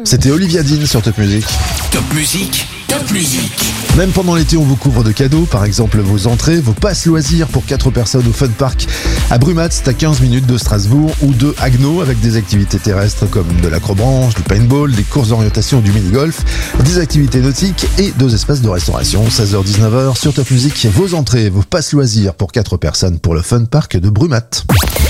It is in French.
C'était Olivia Dean sur Top Music. Top Music, Top Music. Même pendant l'été, on vous couvre de cadeaux, par exemple vos entrées, vos passes loisirs pour 4 personnes au Fun Park à Brumat, c'est à 15 minutes de Strasbourg ou de Haguenau, avec des activités terrestres comme de l'acrobranche, du paintball, des courses d'orientation, du mini-golf, des activités nautiques et 2 espaces de restauration. 16h-19h sur Top Music, vos entrées, vos passes loisirs pour 4 personnes pour le Fun Park de Brumat.